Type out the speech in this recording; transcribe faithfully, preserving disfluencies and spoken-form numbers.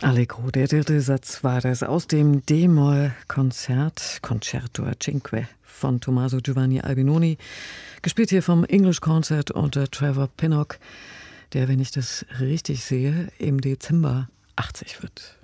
Allegro, der dritte Satz war das aus dem D-Moll-Konzert Concerto a Cinque von Tommaso Giovanni Albinoni, gespielt hier vom English Concert unter Trevor Pinnock, der, wenn ich das richtig sehe, im Dezember achtzig wird.